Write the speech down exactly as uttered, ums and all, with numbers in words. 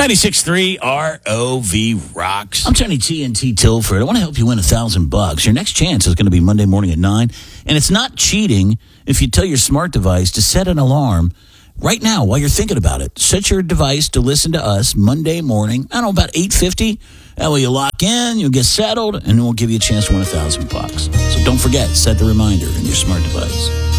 ninety-six point three R O V rocks. I'm Tony T N T Tilford. I want to help you win a thousand bucks. Your next chance is going to be Monday morning at nine. And it's not cheating if you tell your smart device to set an alarm right now while you're thinking about it. Set your device to listen to us Monday morning, I don't know, about eight fifty. That way you lock in, you'll get settled, and we'll give you a chance to win a thousand bucks. So don't forget, set the reminder in your smart device.